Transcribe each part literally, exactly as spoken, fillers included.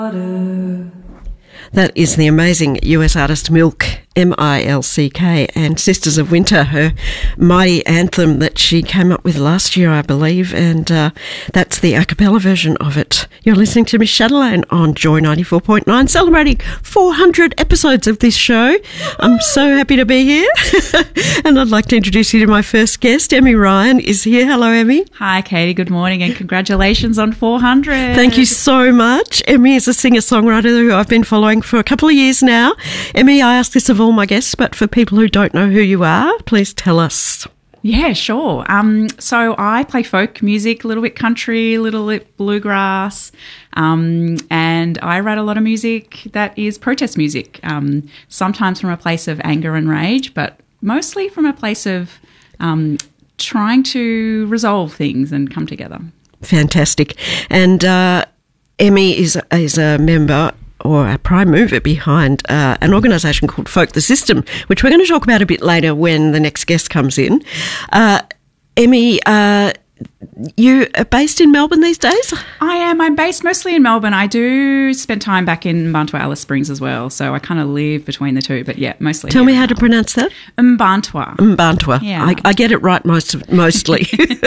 That is the amazing U S artist Milk, M I L C K, and Sisters of Winter, her mighty anthem that she came up with last year, I believe, and uh, that's the a cappella version of it. You're listening to Miss Chatelaine on Joy ninety-four point nine, celebrating four hundred episodes of this show. I'm so happy to be here, and I'd like to introduce you to my first guest. Emmy Ryan is here. Hello, Emmy. Hi, Katie. Good morning, and congratulations on four hundred. Thank you so much. Emmy is a singer-songwriter who I've been following for a couple of years now. Emmy, I ask this of all my guests, but for people who don't know who you are, please tell us. Yeah, sure. Um, so I play folk music, a little bit country, a little bit bluegrass, um, and I write a lot of music that is protest music, um, sometimes from a place of anger and rage, but mostly from a place of um, trying to resolve things and come together. Fantastic. And uh, Emmy is, is a member or a prime mover behind uh, an organisation called Folk the System, which we're going to talk about a bit later when the next guest comes in. Uh, Emmy, uh, you are based in Melbourne these days? I am. I'm based mostly in Melbourne. I do spend time back in Mbantua, Alice Springs as well, so I kind of live between the two, but yeah, mostly. Tell me how to pronounce that. Mbantua. Mbantua. Yeah. I, I get it right most mostly.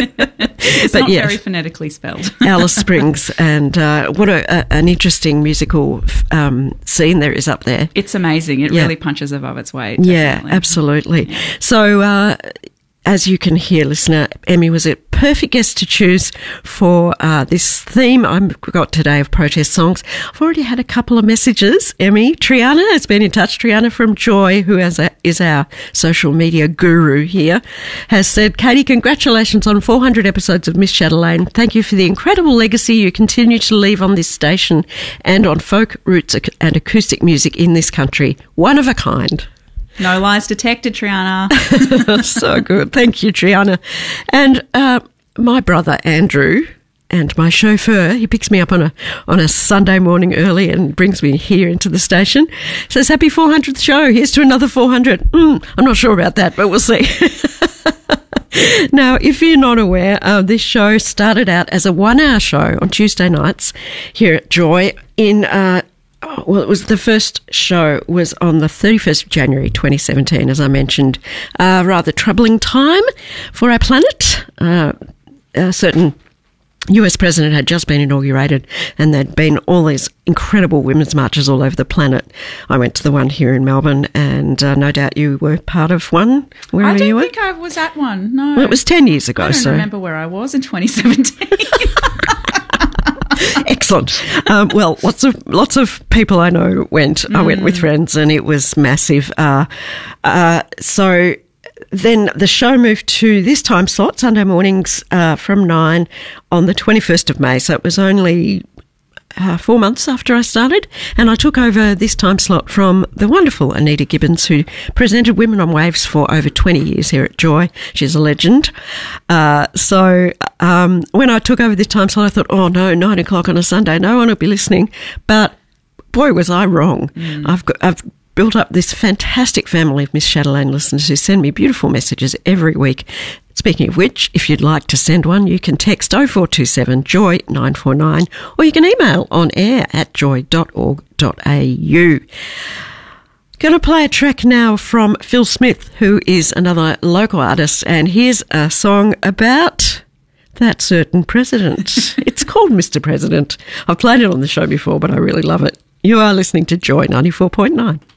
It's but not yes, very phonetically spelled. Alice Springs, and uh, what a, a, an interesting musical um, scene there is up there. It's amazing. It yeah. really punches above its weight. Yeah, definitely. absolutely. Yeah. So, uh, as you can hear, listener, Emmy was a perfect guest to choose for uh, this theme I've got today of protest songs. I've already had a couple of messages. Emmy, Triana has been in touch. Triana from Joy, who has a, is our social media guru here, has said, Katie, congratulations on four hundred episodes of Miss Chatelaine. Thank you for the incredible legacy you continue to leave on this station and on folk, roots and acoustic music in this country. One of a kind. No lies detected, Triana. So good. Thank you, Triana. And uh, my brother, Andrew, and my chauffeur, he picks me up on a on a Sunday morning early and brings me here into the station, says, happy four hundredth show. Here's to another four hundred. Mm, I'm not sure about that, but we'll see. Now, if you're not aware, uh, this show started out as a one-hour show on Tuesday nights here at Joy in... Uh, Well, it was the first show was on the thirty-first of January twenty seventeen, as I mentioned. A uh, rather troubling time for our planet. Uh, a certain U S president had just been inaugurated, and there'd been all these incredible women's marches all over the planet. I went to the one here in Melbourne, and uh, no doubt you were part of one. Where I don't you think I was at one, no. Well, it was ten years ago. I don't so. remember where I was in twenty seventeen. Excellent. Um, well, lots of lots of people I know went. Mm. I went with friends, and it was massive. Uh, uh, so then the show moved to this time slot, Sunday mornings uh, from nine on the twenty-first of May. So it was only uh, four months after I started, and I took over this time slot from the wonderful Anita Gibbons, who presented Women on Waves for over twenty years here at Joy. She's a legend. Uh, so um, when I took over this time slot, I thought, oh no, nine o'clock on a Sunday, no one will be listening. But boy, was I wrong. Mm. I've got, I've built up this fantastic family of Miss Chatelaine listeners who send me beautiful messages every week. Speaking of which, if you'd like to send one, you can text oh four two seven joy nine four nine, or you can email on air at joy dot org dot a u. Going to play a track now from Phil Smith, who is another local artist, and here's a song about that certain president. It's called Mister President. I've played it on the show before, but I really love it. You are listening to Joy ninety-four point nine.